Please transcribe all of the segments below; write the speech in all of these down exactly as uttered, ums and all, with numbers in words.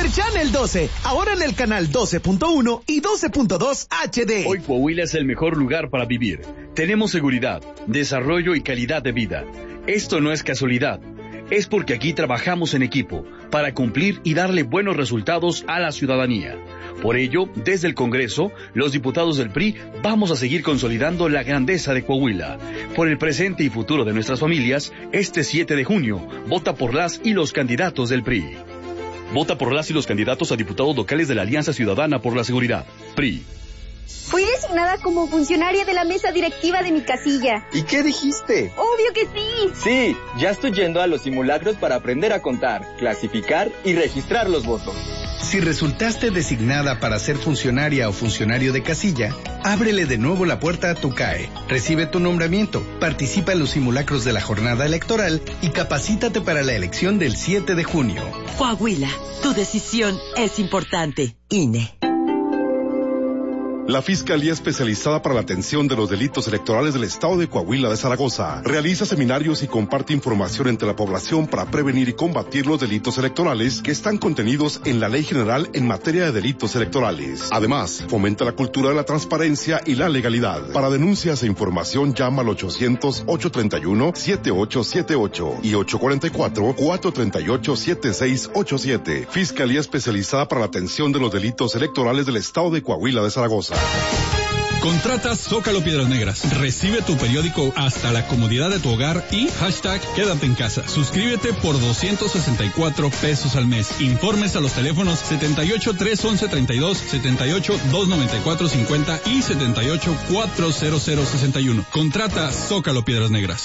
Super Channel doce, ahora en el canal doce punto uno y doce punto dos H D. Hoy Coahuila es el mejor lugar para vivir. Tenemos seguridad, desarrollo y calidad de vida. Esto no es casualidad. Es porque aquí trabajamos en equipo para cumplir y darle buenos resultados a la ciudadanía. Por ello, desde el Congreso, los diputados del P R I vamos a seguir consolidando la grandeza de Coahuila. Por el presente y futuro de nuestras familias, este siete de junio, vota por las y los candidatos del P R I. Vota por las y los candidatos a diputados locales de la Alianza Ciudadana por la Seguridad, P R I. Fui designada como funcionaria de la mesa directiva de mi casilla. ¿Y qué dijiste? ¡Obvio que sí! Sí, ya estoy yendo a los simulacros para aprender a contar, clasificar y registrar los votos. Si resultaste designada para ser funcionaria o funcionario de casilla, ábrele de nuevo la puerta a tu C A E. Recibe tu nombramiento, participa en los simulacros de la jornada electoral y capacítate para la elección del siete de junio. Coahuila, tu decisión es importante. I N E. La Fiscalía Especializada para la Atención de los Delitos Electorales del Estado de Coahuila de Zaragoza realiza seminarios y comparte información entre la población para prevenir y combatir los delitos electorales que están contenidos en la Ley General en materia de delitos electorales. Además, fomenta la cultura de la transparencia y la legalidad. Para denuncias e información llama al ochocientos, ochocientos treinta y uno, setenta y ocho setenta y ocho y ochocientos cuarenta y cuatro, cuatrocientos treinta y ocho, setenta y seis ochenta y siete. Fiscalía Especializada para la Atención de los Delitos Electorales del Estado de Coahuila de Zaragoza. Contrata Zócalo Piedras Negras. Recibe tu periódico hasta la comodidad de tu hogar y hashtag quédate en casa. Suscríbete por doscientos sesenta y cuatro pesos al mes. Informes a los teléfonos setenta y ocho, trescientos once, treinta y dos, setenta y ocho, doscientos noventa y cuatro, cincuenta y setenta y ocho, cuatrocientos sesenta y uno. Contrata Zócalo Piedras Negras.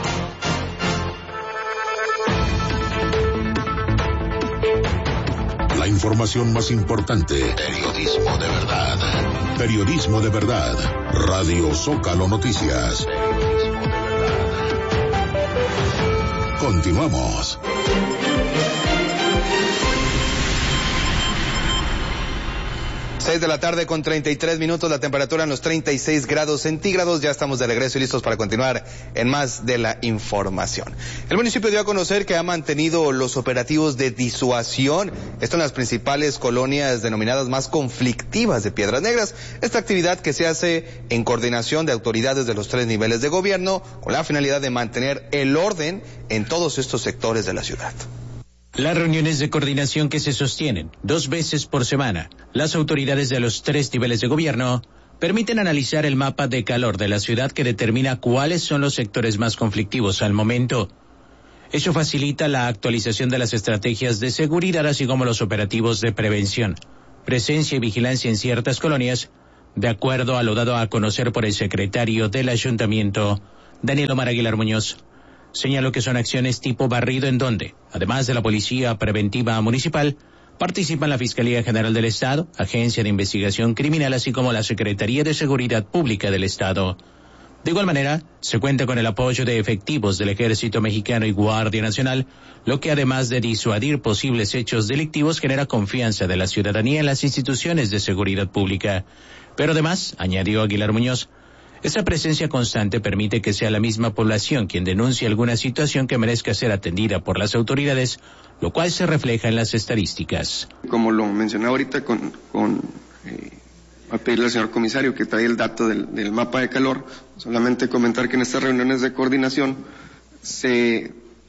La información más importante. Periodismo de verdad. Periodismo de verdad. Radio Zócalo Noticias. Continuamos. Seis de la tarde con treinta y tres minutos, la temperatura en los treinta y seis grados centígrados. Ya estamos de regreso y listos para continuar en más de la información. El municipio dio a conocer que ha mantenido los operativos de disuasión, esto en las principales colonias denominadas más conflictivas de Piedras Negras. Esta actividad que se hace en coordinación de autoridades de los tres niveles de gobierno con la finalidad de mantener el orden en todos estos sectores de la ciudad. Las reuniones de coordinación que se sostienen dos veces por semana, las autoridades de los tres niveles de gobierno permiten analizar el mapa de calor de la ciudad que determina cuáles son los sectores más conflictivos al momento. Eso facilita la actualización de las estrategias de seguridad, así como los operativos de prevención, presencia y vigilancia en ciertas colonias, de acuerdo a lo dado a conocer por el secretario del Ayuntamiento, Daniel Omar Aguilar Muñoz. Señaló que son acciones tipo barrido en donde, además de la Policía Preventiva Municipal, participan la Fiscalía General del Estado, Agencia de Investigación Criminal, así como la Secretaría de Seguridad Pública del Estado. De igual manera, se cuenta con el apoyo de efectivos del Ejército Mexicano y Guardia Nacional, lo que además de disuadir posibles hechos delictivos genera confianza de la ciudadanía en las instituciones de seguridad pública. Pero además, añadió Aguilar Muñoz, esa presencia constante permite que sea la misma población quien denuncie alguna situación que merezca ser atendida por las autoridades, lo cual se refleja en las estadísticas. Como lo mencioné ahorita con, con eh, a pedirle al señor comisario que trae el dato del, del mapa de calor, solamente comentar que en estas reuniones de coordinación se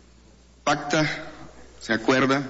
pacta, se acuerda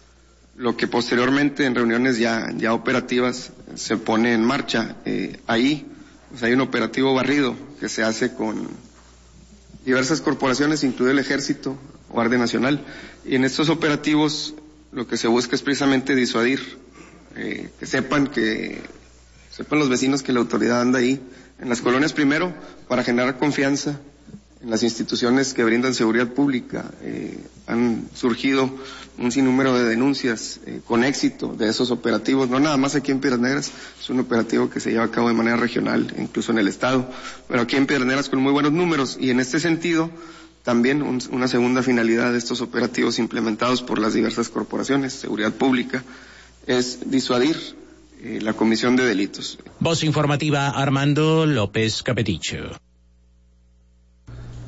lo que posteriormente en reuniones ya, ya operativas se pone en marcha. Eh, ahí pues hay un operativo barrido que se hace con diversas corporaciones, incluido el Ejército, Guardia Nacional, y en estos operativos lo que se busca es precisamente disuadir, eh, que sepan que sepan los vecinos que la autoridad anda ahí en las colonias, primero para generar confianza en las instituciones que brindan seguridad pública. Eh, han surgido un sinnúmero de denuncias eh, con éxito de esos operativos, no nada más aquí en Piedras Negras, es un operativo que se lleva a cabo de manera regional, incluso en el estado, pero aquí en Piedras Negras con muy buenos números, y en este sentido también un, una segunda finalidad de estos operativos implementados por las diversas corporaciones, seguridad pública, es disuadir eh, la comisión de delitos. Voz informativa, Armando López Capeticho.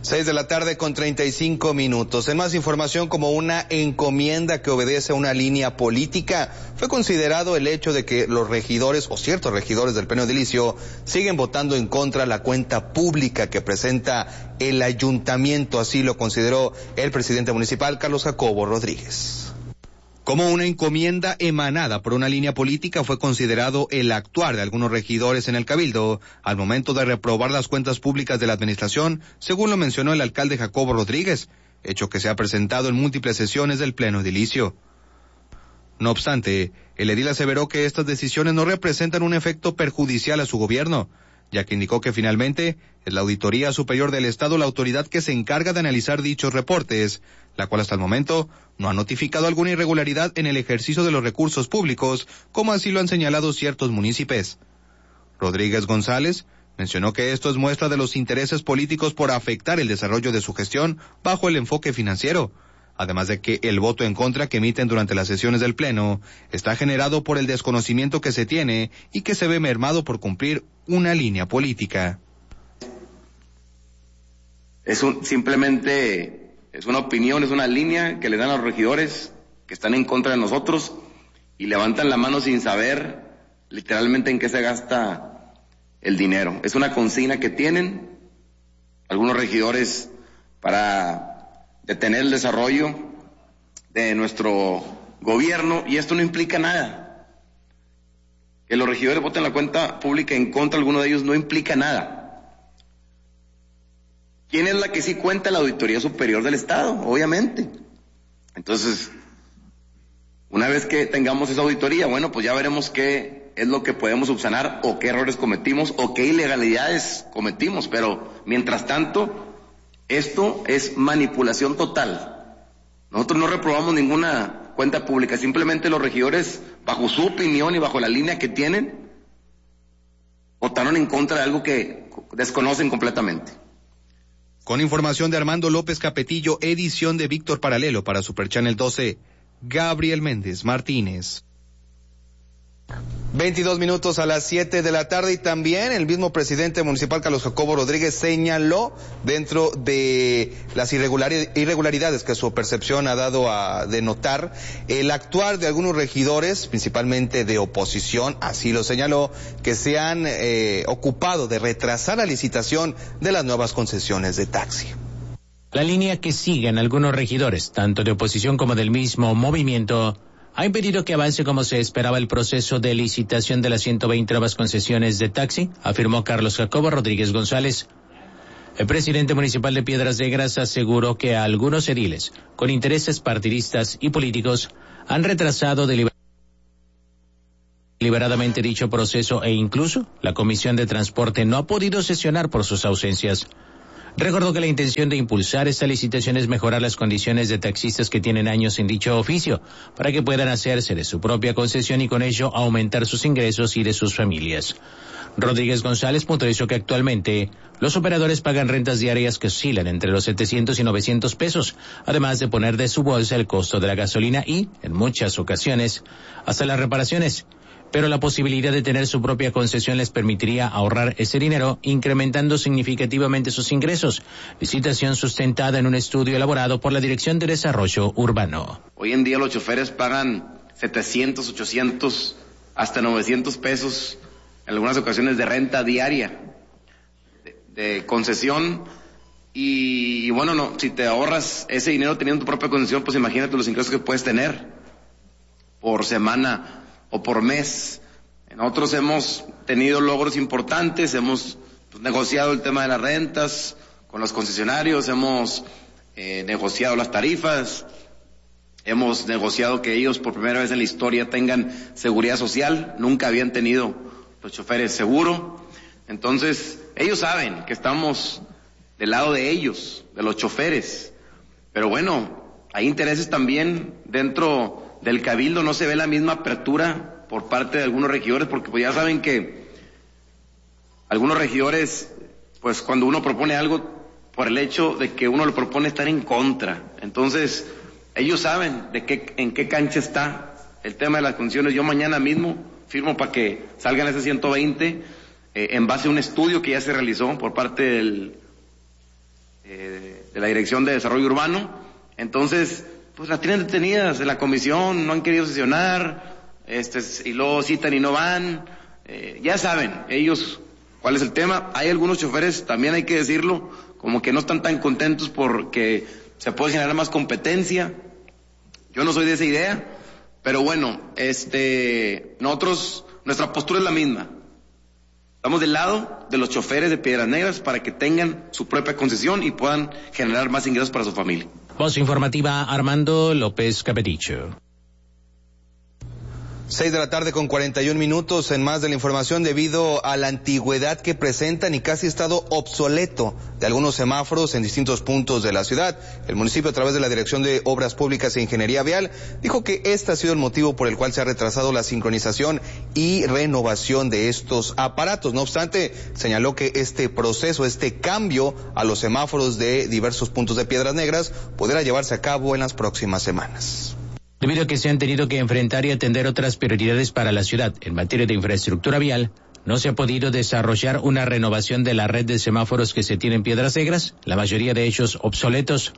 Seis de la tarde con treinta y cinco minutos. En más información, como una encomienda que obedece a una línea política, fue considerado el hecho de que los regidores o ciertos regidores del pleno edilicio siguen votando en contra de la cuenta pública que presenta el ayuntamiento. Así lo consideró el presidente municipal, Carlos Jacobo Rodríguez. Como una encomienda emanada por una línea política fue considerado el actuar de algunos regidores en el Cabildo al momento de reprobar las cuentas públicas de la administración, según lo mencionó el alcalde Jacobo Rodríguez, hecho que se ha presentado en múltiples sesiones del pleno edilicio. No obstante, el edil aseveró que estas decisiones no representan un efecto perjudicial a su gobierno, ya que indicó que finalmente es la Auditoría Superior del Estado la autoridad que se encarga de analizar dichos reportes, la cual hasta el momento no ha notificado alguna irregularidad en el ejercicio de los recursos públicos, como así lo han señalado ciertos municipios. Rodríguez González mencionó que esto es muestra de los intereses políticos por afectar el desarrollo de su gestión bajo el enfoque financiero, además de que el voto en contra que emiten durante las sesiones del Pleno está generado por el desconocimiento que se tiene y que se ve mermado por cumplir una línea política. Es un, simplemente es una opinión, es una línea que le dan a los regidores que están en contra de nosotros y levantan la mano sin saber literalmente en qué se gasta el dinero. Es una consigna que tienen algunos regidores para detener el desarrollo de nuestro gobierno, y esto no implica nada. Que los regidores voten la cuenta pública en contra de alguno de ellos no implica nada. ¿Quién es la que sí cuenta? La Auditoría Superior del Estado, obviamente. Entonces, una vez que tengamos esa auditoría, bueno, pues ya veremos qué es lo que podemos subsanar o qué errores cometimos o qué ilegalidades cometimos, pero mientras tanto, esto es manipulación total. Nosotros no reprobamos ninguna cuenta pública, simplemente los regidores, bajo su opinión y bajo la línea que tienen, votaron en contra de algo que desconocen completamente. Con información de Armando López Capetillo, edición de Víctor Paralelo para Super Channel doce, Gabriel Méndez Martínez. veintidós minutos a las siete de la tarde, y también el mismo presidente municipal Carlos Jacobo Rodríguez señaló dentro de las irregularidades que su percepción ha dado a denotar el actuar de algunos regidores, principalmente de oposición, así lo señaló, que se han eh, ocupado de retrasar la licitación de las nuevas concesiones de taxi. La línea que siguen algunos regidores, tanto de oposición como del mismo movimiento, ha impedido que avance como se esperaba el proceso de licitación de las ciento veinte nuevas concesiones de taxi, afirmó Carlos Jacobo Rodríguez González. El presidente municipal de Piedras Negras aseguró que algunos ediles, con intereses partidistas y políticos, han retrasado deliber- deliberadamente dicho proceso, e incluso la Comisión de Transporte no ha podido sesionar por sus ausencias. Recordó que la intención de impulsar esta licitación es mejorar las condiciones de taxistas que tienen años en dicho oficio, para que puedan hacerse de su propia concesión y con ello aumentar sus ingresos y de sus familias. Rodríguez González puntualizó que actualmente los operadores pagan rentas diarias que oscilan entre los setecientos y novecientos pesos, además de poner de su bolsa el costo de la gasolina y, en muchas ocasiones, hasta las reparaciones. Pero la posibilidad de tener su propia concesión les permitiría ahorrar ese dinero, incrementando significativamente sus ingresos. Licitación sustentada en un estudio elaborado por la Dirección de Desarrollo Urbano. Hoy en día los choferes pagan setecientos, ochocientos, hasta novecientos pesos, en algunas ocasiones de renta diaria, de, de concesión. Y, y bueno, no, si te ahorras ese dinero teniendo tu propia concesión, pues imagínate los ingresos que puedes tener por semana o por mes. Nosotros hemos tenido logros importantes, hemos pues, negociado el tema de las rentas con los concesionarios, hemos eh, negociado las tarifas, hemos negociado que ellos por primera vez en la historia tengan seguridad social, nunca habían tenido los choferes seguro. Entonces, ellos saben que estamos del lado de ellos, de los choferes, pero bueno, hay intereses también dentro del Cabildo, no se ve la misma apertura por parte de algunos regidores, porque pues ya saben que algunos regidores, pues cuando uno propone algo, por el hecho de que uno lo propone, estar en contra. Entonces, ellos saben de qué, en qué cancha está el tema de las concesiones. Yo mañana mismo firmo para que salgan ese ciento veinte, eh, en base a un estudio que ya se realizó por parte del eh, de la Dirección de Desarrollo Urbano. Entonces, pues las tienen detenidas en la comisión, no han querido sesionar, este, y luego citan y no van. Eh, ya saben ellos cuál es el tema. Hay algunos choferes, también hay que decirlo, como que no están tan contentos porque se puede generar más competencia. Yo no soy de esa idea, pero bueno, este, nosotros, nuestra postura es la misma. Estamos del lado de los choferes de Piedras Negras para que tengan su propia concesión y puedan generar más ingresos para su familia. Voz informativa, Armando López Capeticho. Seis de la tarde con cuarenta y un minutos. En más de la información, debido a la antigüedad que presentan y casi estado obsoleto de algunos semáforos en distintos puntos de la ciudad, el municipio, a través de la Dirección de Obras Públicas e Ingeniería Vial, dijo que este ha sido el motivo por el cual se ha retrasado la sincronización y renovación de estos aparatos. No obstante, señaló que este proceso, este cambio a los semáforos de diversos puntos de Piedras Negras podrá llevarse a cabo en las próximas semanas. Debido a que se han tenido que enfrentar y atender otras prioridades para la ciudad en materia de infraestructura vial, no se ha podido desarrollar una renovación de la red de semáforos que se tiene en Piedras Negras, la mayoría de ellos obsoletos.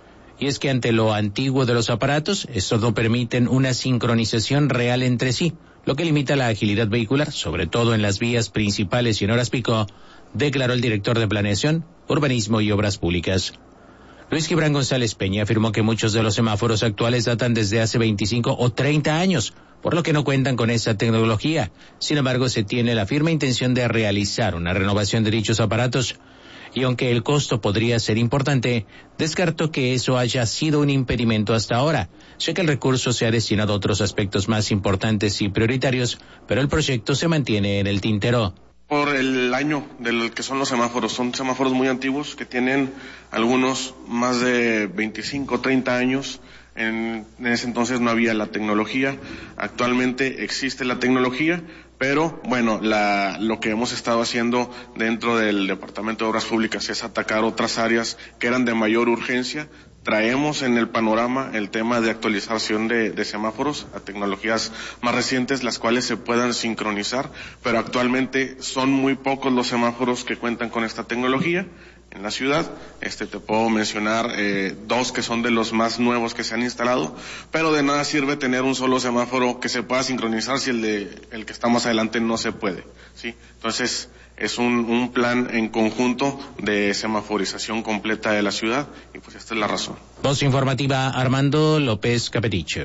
Y es que ante lo antiguo de los aparatos, estos no permiten una sincronización real entre sí, lo que limita la agilidad vehicular, sobre todo en las vías principales y en horas pico, declaró el director de Planeación, Urbanismo y Obras Públicas. Luis Gibran González Peña afirmó que muchos de los semáforos actuales datan desde hace veinticinco o treinta años, por lo que no cuentan con esa tecnología. Sin embargo, se tiene la firme intención de realizar una renovación de dichos aparatos. Y aunque el costo podría ser importante, descartó que eso haya sido un impedimento hasta ahora, ya que el recurso se ha destinado a otros aspectos más importantes y prioritarios, pero el proyecto se mantiene en el tintero. Por el año del que son los semáforos, son semáforos muy antiguos que tienen algunos más de veinticinco o treinta años. En, en ese entonces no había la tecnología. Actualmente existe la tecnología, pero bueno, la, lo que hemos estado haciendo dentro del Departamento de Obras Públicas es atacar otras áreas que eran de mayor urgencia. Traemos en el panorama el tema de actualización de, de semáforos a tecnologías más recientes, las cuales se puedan sincronizar, pero actualmente son muy pocos los semáforos que cuentan con esta tecnología en la ciudad. Este, te puedo mencionar eh, dos que son de los más nuevos que se han instalado, pero de nada sirve tener un solo semáforo que se pueda sincronizar si el de el que está más adelante no se puede, ¿sí? Entonces, es un, un plan en conjunto de semaforización completa de la ciudad y pues esta es la razón. Voz informativa, Armando López Capeticho.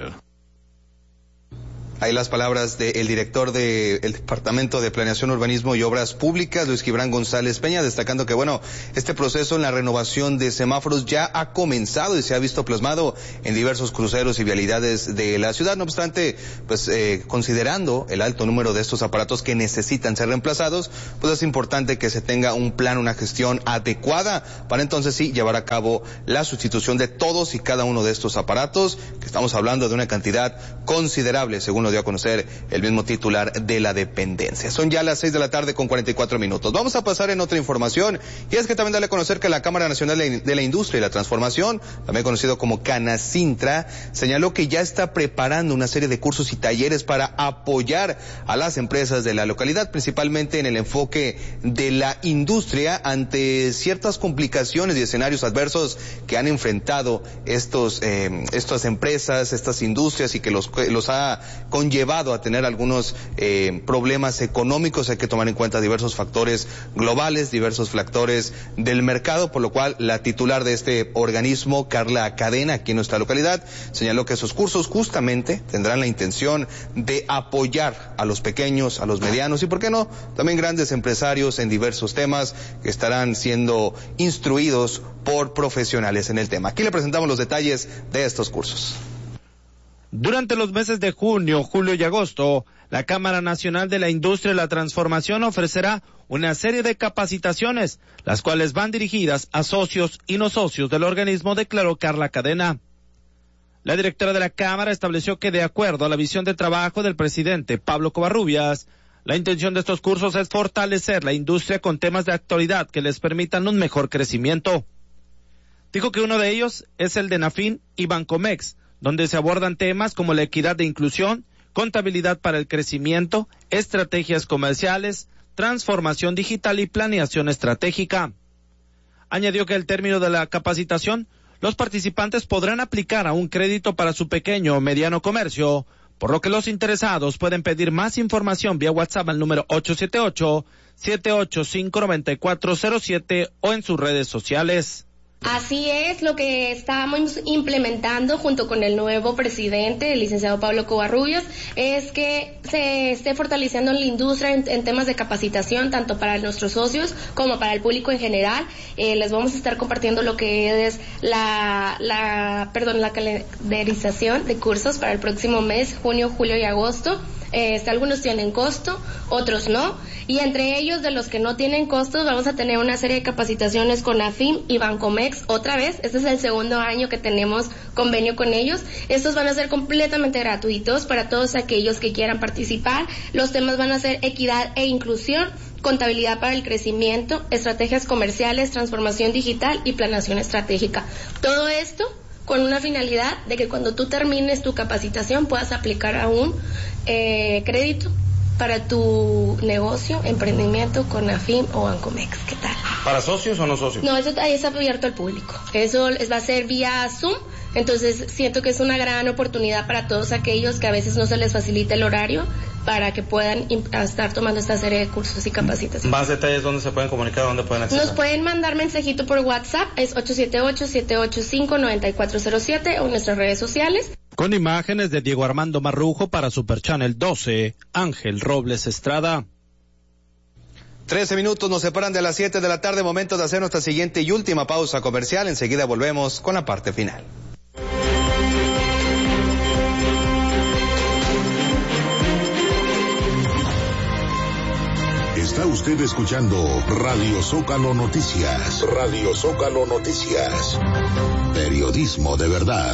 Ahí las palabras del director del Departamento de Planeación, Urbanismo y Obras Públicas, Luis Gibran González Peña, destacando que, bueno, este proceso en la renovación de semáforos ya ha comenzado y se ha visto plasmado en diversos cruceros y vialidades de la ciudad. No obstante, pues eh, considerando el alto número de estos aparatos que necesitan ser reemplazados, pues es importante que se tenga un plan, una gestión adecuada para entonces sí llevar a cabo la sustitución de todos y cada uno de estos aparatos, que estamos hablando de una cantidad considerable, según lo dio a conocer el mismo titular de la dependencia. Son ya las seis de la tarde con cuarenta y cuatro minutos. Vamos a pasar en otra información, y es que también darle a conocer que la Cámara Nacional de la Industria y la Transformación, también conocido como Canacintra, señaló que ya está preparando una serie de cursos y talleres para apoyar a las empresas de la localidad, principalmente en el enfoque de la industria ante ciertas complicaciones y escenarios adversos que han enfrentado estos eh, estas empresas, estas industrias, y que los, los ha conllevado a tener algunos eh, problemas económicos. Hay que tomar en cuenta diversos factores globales, diversos factores del mercado, por lo cual la titular de este organismo, Carla Cadena, aquí en nuestra localidad, señaló que esos cursos justamente tendrán la intención de apoyar a los pequeños, a los medianos y, por qué no, también grandes empresarios en diversos temas que estarán siendo instruidos por profesionales en el tema. Aquí le presentamos los detalles de estos cursos. Durante los meses de junio, julio y agosto, la Cámara Nacional de la Industria y la Transformación ofrecerá una serie de capacitaciones, las cuales van dirigidas a socios y no socios del organismo, declaró Carla Cadena. La directora de la Cámara estableció que, de acuerdo a la visión de trabajo del presidente Pablo Covarrubias, la intención de estos cursos es fortalecer la industria con temas de actualidad que les permitan un mejor crecimiento. Dijo que uno de ellos es el de Nafin y Bancomex, donde se abordan temas como la equidad de inclusión, contabilidad para el crecimiento, estrategias comerciales, transformación digital y planeación estratégica. Añadió que al término de la capacitación, los participantes podrán aplicar a un crédito para su pequeño o mediano comercio, por lo que los interesados pueden pedir más información vía WhatsApp al número ocho siete ocho, siete ocho cinco, nueve cuatro cero siete o en sus redes sociales. Así es, lo que estamos implementando junto con el nuevo presidente, el licenciado Pablo Covarrubias, es que se esté fortaleciendo la industria en, en temas de capacitación, tanto para nuestros socios como para el público en general. Eh, les vamos a estar compartiendo lo que es la, la, perdón, la calendarización de cursos para el próximo mes, junio, julio y agosto. Eh, algunos tienen costo, otros no, y entre ellos, de los que no tienen costos, vamos a tener una serie de capacitaciones con AFIM y Bancomex otra vez. Este es el segundo año que tenemos convenio con ellos. Estos van a ser completamente gratuitos para todos aquellos que quieran participar. Los temas van a ser equidad e inclusión, contabilidad para el crecimiento, estrategias comerciales, transformación digital y planeación estratégica. Todo esto con una finalidad de que cuando tú termines tu capacitación puedas aplicar a un eh, crédito para tu negocio, emprendimiento con AFIM o Bancomex. ¿Qué tal? ¿Para socios o no socios? No, eso ahí está abierto al público. Eso va a ser vía Zoom. Entonces siento que es una gran oportunidad para todos aquellos que a veces no se les facilita el horario para que puedan estar tomando esta serie de cursos y capacitaciones. Más detalles, ¿dónde se pueden comunicar? ¿Dónde pueden acceder? Nos pueden mandar mensajito por WhatsApp, es ocho siete ocho, siete ocho cinco, nueve cuatro cero siete o en nuestras redes sociales. Con imágenes de Diego Armando Marrujo para Super Channel doce, Ángel Robles Estrada. Trece minutos nos separan de las siete de la tarde, momento de hacer nuestra siguiente y última pausa comercial. Enseguida volvemos con la parte final. Está usted escuchando Radio Zócalo Noticias. Radio Zócalo Noticias. Periodismo de verdad.